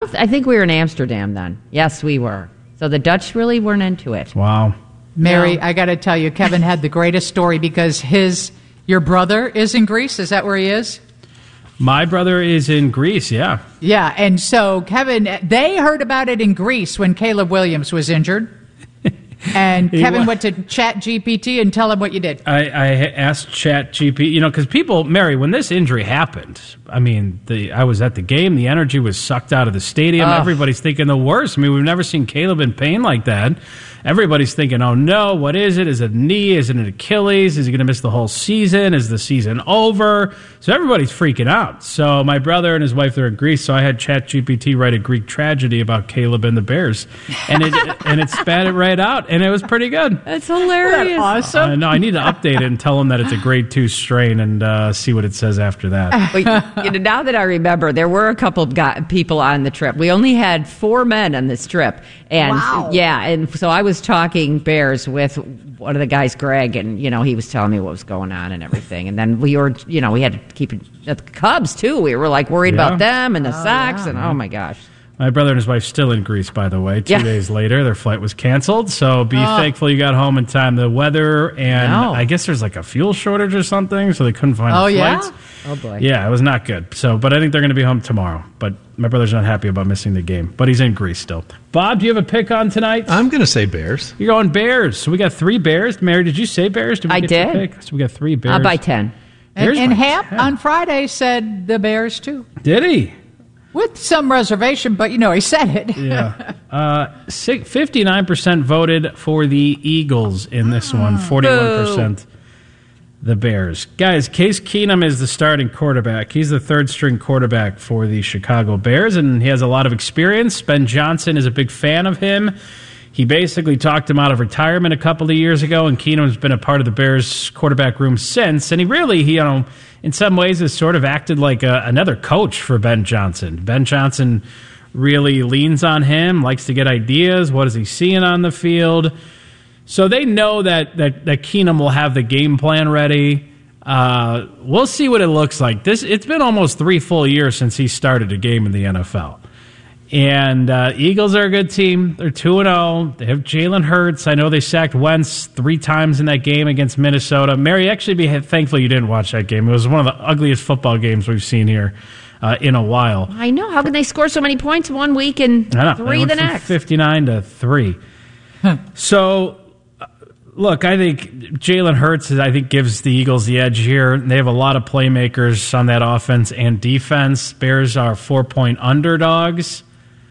I think we were in Amsterdam then. Yes, we were. So the Dutch really weren't into it. Wow. Mary, No. I got to tell you, Kevin had the greatest story because your brother is in Greece. Is that where he is? My brother is in Greece, yeah. Yeah, and so Kevin, they heard about it in Greece when Caleb Williams was injured. And Kevin went to ChatGPT and tell him what you did. I asked ChatGPT, because people, Mary, when this injury happened, I mean, I was at the game. The energy was sucked out of the stadium. Everybody's thinking the worst. I mean, we've never seen Caleb in pain like that. Everybody's thinking, oh, no, what is it? Is it a knee? Is it an Achilles? Is he going to miss the whole season? Is the season over? So everybody's freaking out. So my brother and his wife, they're in Greece, so I had ChatGPT write a Greek tragedy about Caleb and the Bears. And it spat it right out, and it was pretty good. That's hilarious. Awesome. No, I need to update it and tell them that it's a grade 2 strain and see what it says after that. But, now that I remember, there were a couple of people on the trip. We only had 4 men on this trip. And wow. Yeah, and so I was talking Bears with one of the guys, Greg, and he was telling me what was going on and everything. And then we were, we had to keep it at the Cubs too. We were like worried about them and the Sox, and oh my gosh. My brother and his wife still in Greece, by the way. 2 days later, their flight was canceled. So be thankful you got home in time. The weather, and I guess there's like a fuel shortage or something, so they couldn't find the flights. Oh, boy. Yeah, it was not good. So, but I think they're going to be home tomorrow. But my brother's not happy about missing the game. But he's in Greece still. Bob, do you have a pick on tonight? I'm going to say Bears. You're going Bears. So we got 3 Bears. Mary, did you say Bears? I did. Pick? So we got 3 Bears. By 10. And Hamp on Friday said the Bears too. Did he? With some reservation, but he said it. Yeah. 59% voted for the Eagles in this one, 41% the Bears. Guys, Case Keenum is the starting quarterback. He's the third-string quarterback for the Chicago Bears, and he has a lot of experience. Ben Johnson is a big fan of him. He basically talked him out of retirement a couple of years ago, and Keenum's been a part of the Bears quarterback room since. And he really, in some ways has sort of acted like another coach for Ben Johnson. Ben Johnson really leans on him, likes to get ideas. What is he seeing on the field? So they know that Keenum will have the game plan ready. We'll see what it looks like. It's been almost 3 full years since he started a game in the NFL. And Eagles are a good team. They're 2-0. They have Jalen Hurts. I know they sacked Wentz 3 times in that game against Minnesota. Mary, actually be thankful you didn't watch that game. It was one of the ugliest football games we've seen here in a while. I know. How can they score so many points 1 week and 3 the next? 59-3. So, look, I think Jalen Hurts, gives the Eagles the edge here. They have a lot of playmakers on that offense and defense. Bears are 4-point underdogs.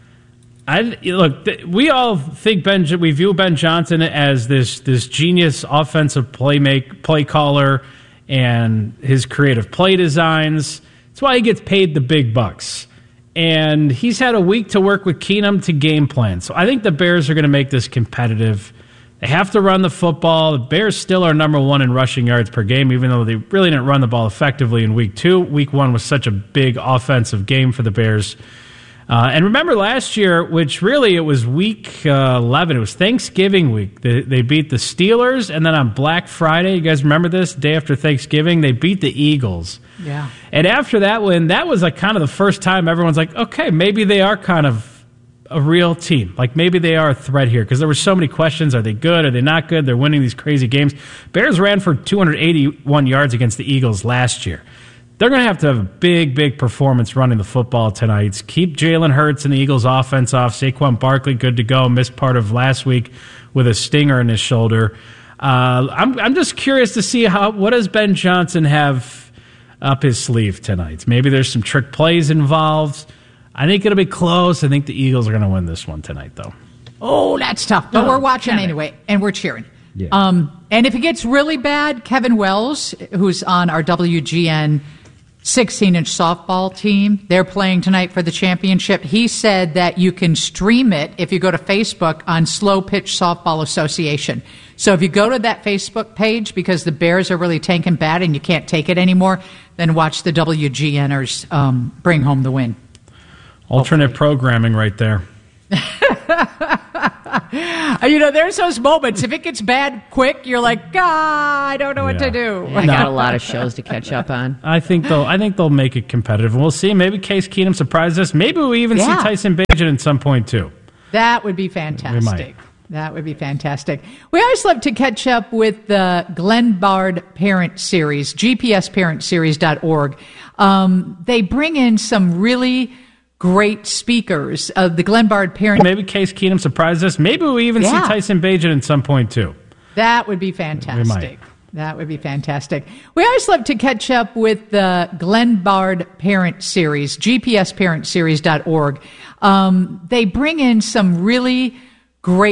We all think we view Ben Johnson as this genius offensive play caller and his creative play designs. That's why he gets paid the big bucks. And he's had a week to work with Keenum to game plan. So I think the Bears are going to make this competitive. They have to run the football. The Bears still are number 1 in rushing yards per game, even though they really didn't run the ball effectively in week 2. Week 1 was such a big offensive game for the Bears. And remember last year, which really it was week 11, it was Thanksgiving week. They beat the Steelers, and then on Black Friday, you guys remember this? Day after Thanksgiving, they beat the Eagles. Yeah. And after that win, that was like kind of the first time everyone's like, okay, maybe they are kind of a real team. Like maybe they are a threat here because there were so many questions. Are they good? Are they not good? They're winning these crazy games. Bears ran for 281 yards against the Eagles last year. They're going to have a big, big performance running the football tonight. Keep Jalen Hurts and the Eagles' offense off. Saquon Barkley good to go. Missed part of last week with a stinger in his shoulder. I'm just curious to see what does Ben Johnson have up his sleeve tonight. Maybe there's some trick plays involved. I think it'll be close. I think the Eagles are going to win this one tonight, though. Oh, that's tough. But we're watching anyway, and we're cheering. Yeah. And if it gets really bad, Kevin Wells, who's on our WGN 16-inch softball team, they're playing tonight for the championship. He said that you can stream it if you go to Facebook on Slow Pitch Softball Association. So if you go to that Facebook page because the Bears are really tanking bad and you can't take it anymore, then watch the WGNers bring home the win. Alternate programming right there. There's those moments. If it gets bad quick, you're like, I don't know what to do. I got a lot of shows to catch up on. I think they'll make it competitive. We'll see. Maybe Case Keenum surprises us. Maybe we even see Tyson Bagent at some point too. That would be fantastic. We might. That would be fantastic. We always love to catch up with the Glenn Bard Parent Series, gpsparentseries.org. They bring in some really great speakers. The Glenn Bard Parent... Maybe Case Keenum surprises us. Maybe we even see Tyson Bagent at some point too. That would be fantastic. We might. That would be fantastic. We always love to catch up with the Glenn Bard Parent Series, gpsparentseries.org. They bring in some really great